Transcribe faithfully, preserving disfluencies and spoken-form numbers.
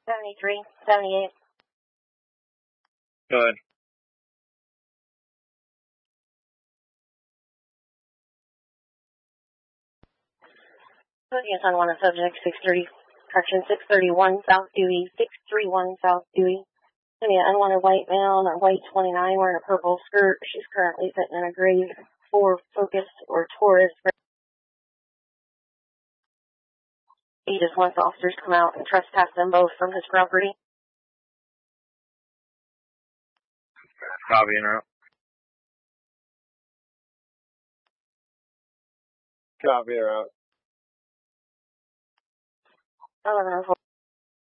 seventy-three, seventy-eight. Go ahead. Focus on one of subject six thirty, correction six thirty-one South Dewey, six thirty-one South Dewey. Give me an unwanted white male, a white twenty-nine wearing a purple skirt. She's currently sitting in a grade four Focus or Taurus. He just wants officers to come out and trespass them both from his property. Copy and route. Copy and route. eleven oh four.